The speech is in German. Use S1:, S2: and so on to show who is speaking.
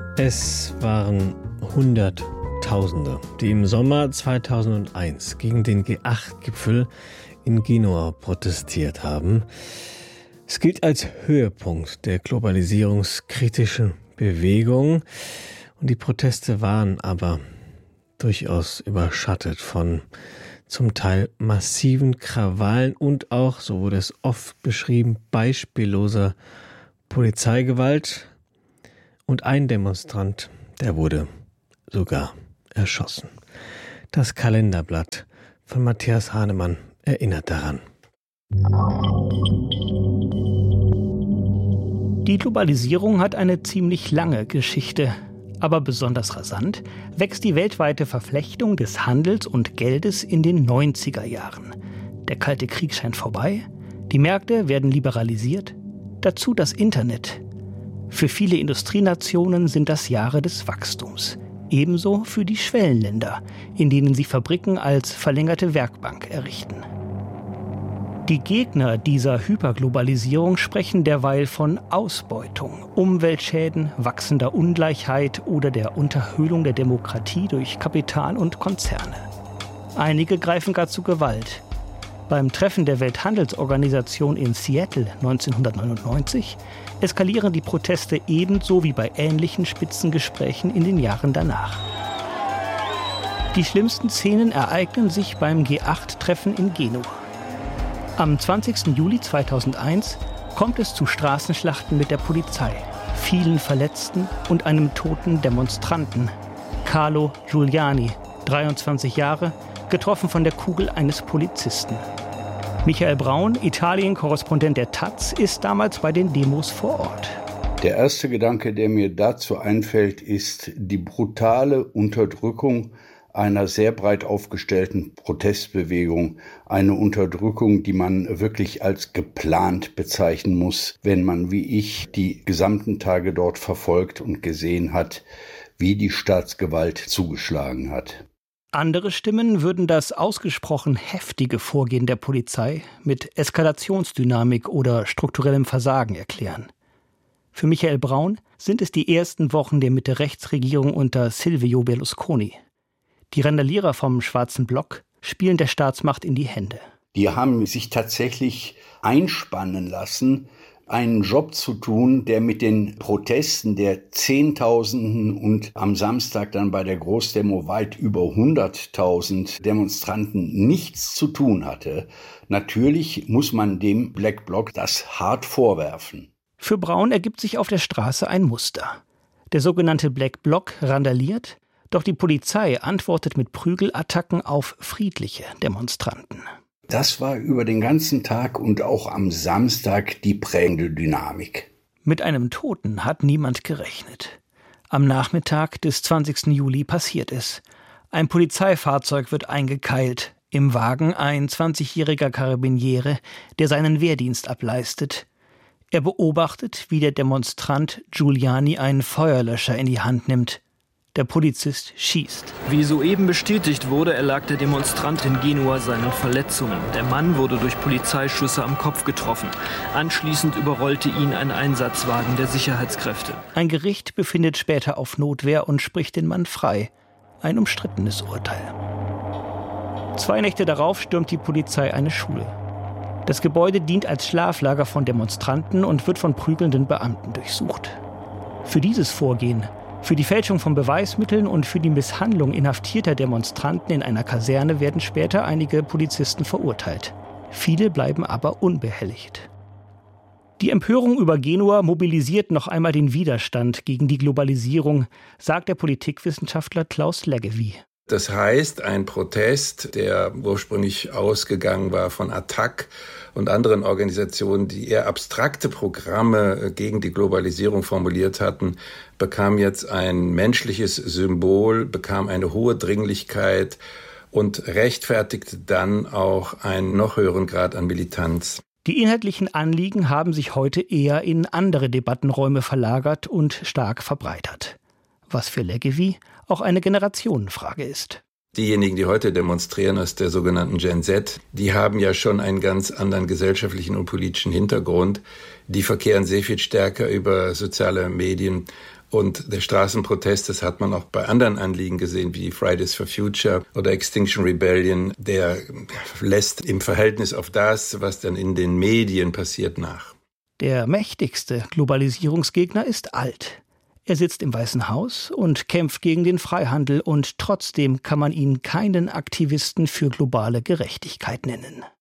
S1: Es waren Hunderttausende, die im Sommer 2001 gegen den G8-Gipfel in Genua protestiert haben. Es gilt als Höhepunkt der globalisierungskritischen Bewegung. Und die Proteste waren aber durchaus überschattet von zum Teil massiven Krawallen und auch, so wurde es oft beschrieben, beispielloser Polizeigewalt. Und ein Demonstrant, der wurde sogar erschossen. Das Kalenderblatt von Matthias Hahnemann erinnert daran.
S2: Die Globalisierung hat eine ziemlich lange Geschichte. Aber besonders rasant wächst die weltweite Verflechtung des Handels und Geldes in den 90er Jahren. Der Kalte Krieg scheint vorbei, die Märkte werden liberalisiert, dazu das Internet. Für viele Industrienationen sind das Jahre des Wachstums. Ebenso für die Schwellenländer, in denen sie Fabriken als verlängerte Werkbank errichten. Die Gegner dieser Hyperglobalisierung sprechen derweil von Ausbeutung, Umweltschäden, wachsender Ungleichheit oder der Unterhöhlung der Demokratie durch Kapital und Konzerne. Einige greifen gar zu Gewalt. Beim Treffen der Welthandelsorganisation in Seattle 1999 eskalieren die Proteste ebenso wie bei ähnlichen Spitzengesprächen in den Jahren danach. Die schlimmsten Szenen ereignen sich beim G8-Treffen in Genua. Am 20. Juli 2001 kommt es zu Straßenschlachten mit der Polizei, vielen Verletzten und einem toten Demonstranten. Carlo Giuliani, 23 Jahre, getroffen von der Kugel eines Polizisten. Michael Braun, Italien-Korrespondent der taz, ist damals bei den Demos vor Ort.
S3: Der erste Gedanke, der mir dazu einfällt, ist die brutale Unterdrückung einer sehr breit aufgestellten Protestbewegung. Eine Unterdrückung, die man wirklich als geplant bezeichnen muss, wenn man, wie ich, die gesamten Tage dort verfolgt und gesehen hat, wie die Staatsgewalt zugeschlagen hat.
S2: Andere Stimmen würden das ausgesprochen heftige Vorgehen der Polizei mit Eskalationsdynamik oder strukturellem Versagen erklären. Für Michael Braun sind es die ersten Wochen der Mitte-Rechts-Regierung unter Silvio Berlusconi. Die Randalierer vom Schwarzen Block spielen der Staatsmacht in die Hände.
S3: Die haben sich tatsächlich einspannen lassen, einen Job zu tun, der mit den Protesten der Zehntausenden und am Samstag dann bei der Großdemo weit über 100.000 Demonstranten nichts zu tun hatte. Natürlich muss man dem Black Bloc das hart vorwerfen.
S2: Für Braun ergibt sich auf der Straße ein Muster. Der sogenannte Black Bloc randaliert, doch die Polizei antwortet mit Prügelattacken auf friedliche Demonstranten.
S3: Das war über den ganzen Tag und auch am Samstag die prägende Dynamik.
S2: Mit einem Toten hat niemand gerechnet. Am Nachmittag des 20. Juli passiert es. Ein Polizeifahrzeug wird eingekeilt. Im Wagen ein 20-jähriger Karabiniere, der seinen Wehrdienst ableistet. Er beobachtet, wie der Demonstrant Giuliani einen Feuerlöscher in die Hand nimmt. Der Polizist schießt.
S4: Wie soeben bestätigt wurde, erlag der Demonstrant in Genua seinen Verletzungen. Der Mann wurde durch Polizeischüsse am Kopf getroffen. Anschließend überrollte ihn ein Einsatzwagen der Sicherheitskräfte.
S2: Ein Gericht befindet später auf Notwehr und spricht den Mann frei. Ein umstrittenes Urteil. 2 Nächte darauf stürmt die Polizei eine Schule. Das Gebäude dient als Schlaflager von Demonstranten und wird von prügelnden Beamten durchsucht. Für dieses Vorgehen, für die Fälschung von Beweismitteln und für die Misshandlung inhaftierter Demonstranten in einer Kaserne werden später einige Polizisten verurteilt. Viele bleiben aber unbehelligt. Die Empörung über Genua mobilisiert noch einmal den Widerstand gegen die Globalisierung, sagt der Politikwissenschaftler Klaus Leggevi.
S5: Das heißt, ein Protest, der ursprünglich ausgegangen war von ATTAC und anderen Organisationen, die eher abstrakte Programme gegen die Globalisierung formuliert hatten, bekam jetzt ein menschliches Symbol, bekam eine hohe Dringlichkeit und rechtfertigte dann auch einen noch höheren Grad an Militanz.
S2: Die inhaltlichen Anliegen haben sich heute eher in andere Debattenräume verlagert und stark verbreitert. Was für Leggevi auch eine Generationenfrage ist.
S5: Diejenigen, die heute demonstrieren aus der sogenannten Gen Z, die haben ja schon einen ganz anderen gesellschaftlichen und politischen Hintergrund. Die verkehren sehr viel stärker über soziale Medien Und der Straßenprotest, das hat man auch bei anderen Anliegen gesehen, wie Fridays for Future oder Extinction Rebellion, der lässt im Verhältnis auf das, was dann in den Medien passiert, nach.
S2: Der mächtigste Globalisierungsgegner ist alt. Er sitzt im Weißen Haus und kämpft gegen den Freihandel, und trotzdem kann man ihn keinen Aktivisten für globale Gerechtigkeit nennen.